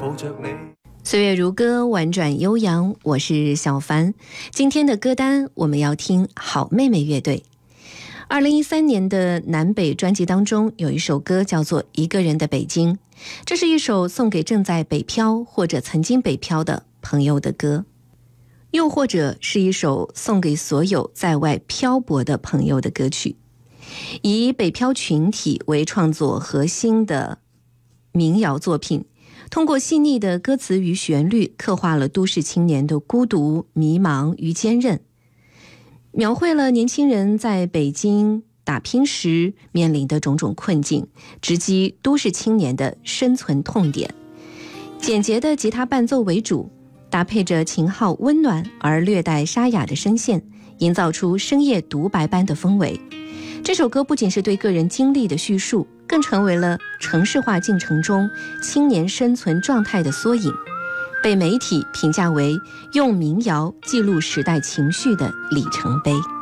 抱着你。 岁月如歌，婉转悠扬，我是小凡。今天的歌单我们要听好妹妹乐队。2013年的南北专辑当中有一首歌叫做《一个人的北京》，这是一首送给正在北漂或者曾经北漂的朋友的歌，又或者是一首送给所有在外漂泊的朋友的歌曲。以北漂群体为创作核心的民谣作品，通过细腻的歌词与旋律，刻画了都市青年的孤独、迷茫与坚韧，描绘了年轻人在北京打拼时面临的种种困境，直击都市青年的生存痛点。简洁的吉他伴奏为主，搭配着秦昊温暖而略带沙哑的声线，营造出深夜独白般的氛围。这首歌不仅是对个人经历的叙述，更成为了城市化进程中青年生存状态的缩影，被媒体评价为用民谣记录时代情绪的里程碑。